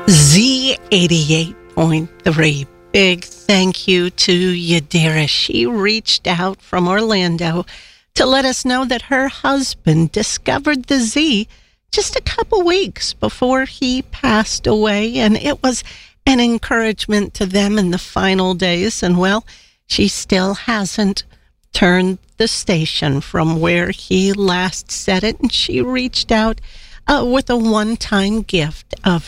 Z88.3. Big thank you to Yadira. She reached out from Orlando to let us know that her husband discovered the Z just a couple weeks before he passed away, and it was an encouragement to them in the final days. And well, she still hasn't turned the station from where he last said it, and she reached out with a one-time gift of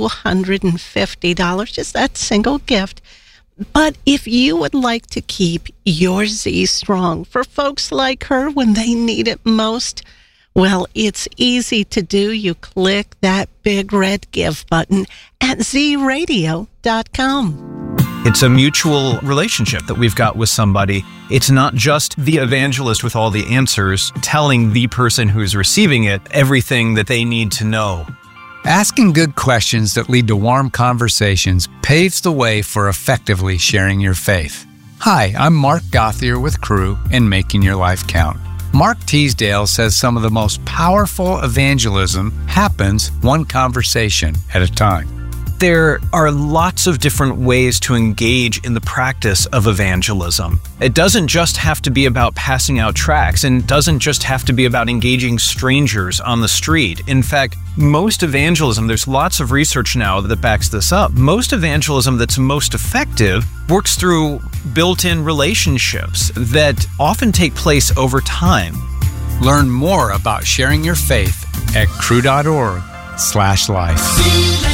$250, just that single gift. But if you would like to keep your Z strong for folks like her when they need it most, well, it's easy to do. You click that big red give button at zradio.com. It's a mutual relationship that we've got with somebody. It's not just the evangelist with all the answers telling the person who's receiving it everything that they need to know. Asking good questions that lead to warm conversations paves the way for effectively sharing your faith. Hi, I'm Mark Gothier with Crew and Making Your Life Count. Mark Teasdale says some of the most powerful evangelism happens one conversation at a time. There are lots of different ways to engage in the practice of evangelism. It doesn't just have to be about passing out tracts, and doesn't just have to be about engaging strangers on the street. In fact, most evangelism, there's lots of research now that backs this up, most evangelism that's most effective works through built-in relationships that often take place over time. Learn more about sharing your faith at crew.org/life.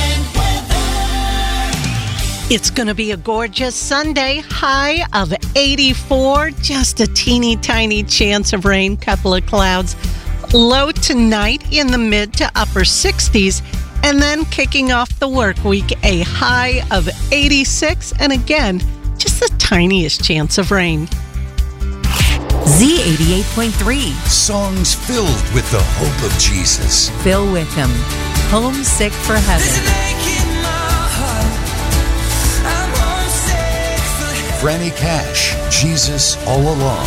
It's going to be a gorgeous Sunday, high of 84, just a teeny tiny chance of rain, couple of clouds. Low tonight in the mid to upper 60s, and then kicking off the work week, a high of 86, and again, just the tiniest chance of rain. Z88.3. Songs filled with the hope of Jesus. Bill Wickham, Homesick for Heaven. Franny Cash, Jesus All Along.